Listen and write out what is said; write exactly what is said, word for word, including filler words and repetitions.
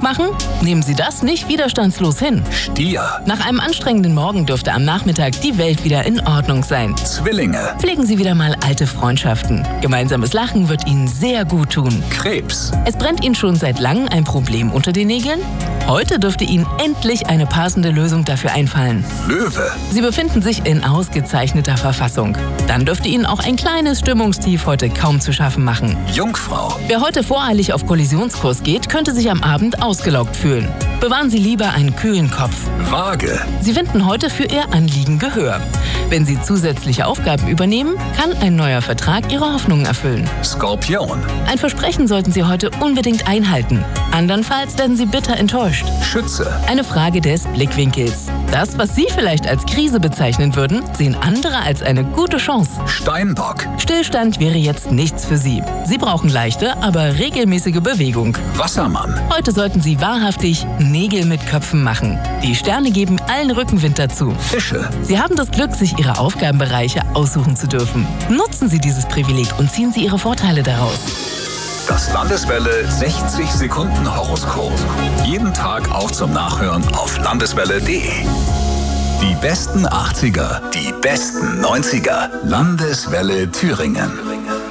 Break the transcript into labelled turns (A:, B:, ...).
A: machen? Nehmen Sie das nicht widerstandslos hin.
B: Stier.
A: Nach einem anstrengenden Morgen dürfte am Nachmittag die Welt wieder in Ordnung sein.
B: Zwillinge.
A: Pflegen Sie wieder mal alte Freundschaften. Gemeinsames Lachen wird Ihnen sehr gut tun.
B: Krebs.
A: Es brennt Ihnen schon seit langem ein Problem unter den Nägeln? Heute dürfte Ihnen endlich eine passende Lösung dafür einfallen.
B: Löwe.
A: Sie befinden sich in ausgezeichneter Verfassung. Dann dürfte Ihnen auch ein kleines Stimmungstief heute kaum zu schaffen machen.
B: Jungfrau.
A: Wer heute voreilig auf Kollisionskurs geht, könnte sich am Abend ausgelaugt fühlen. Bewahren Sie lieber einen kühlen Kopf.
B: Waage.
A: Sie finden heute für Ihr Anliegen Gehör. Wenn Sie zusätzliche Aufgaben übernehmen, kann ein neuer Vertrag Ihre Hoffnungen erfüllen.
B: Skorpion.
A: Ein Versprechen sollten Sie heute unbedingt einhalten. Andernfalls werden Sie bitter enttäuscht.
B: Schütze.
A: Eine Frage des Blickwinkels. Das, was Sie vielleicht als Krise bezeichnen würden, sehen andere als eine gute Chance.
B: Steinbock.
A: Stillstand wäre jetzt nichts für Sie. Sie brauchen leichte, aber regelmäßige Bewegung.
B: Wassermann.
A: Heute sollten Sie wahrhaftig Nägel mit Köpfen machen. Die Sterne geben allen Rückenwind dazu.
B: Fische.
A: Sie haben das Glück, sich Ihre Aufgabenbereiche aussuchen zu dürfen. Nutzen Sie dieses Privileg und ziehen Sie Ihre Vorteile daraus.
B: Das Landeswelle sechzig Sekunden Horoskop. Jeden Tag auch zum Nachhören auf landeswelle punkt de. Die besten achtziger, die besten neunziger. Landeswelle Thüringen.